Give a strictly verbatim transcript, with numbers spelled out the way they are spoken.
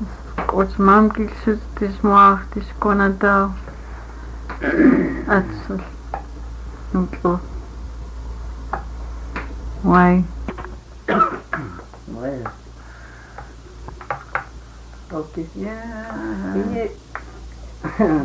Os mamkilsutis muartis konatao atsal nutlo why Well, okay. yeah Yeah.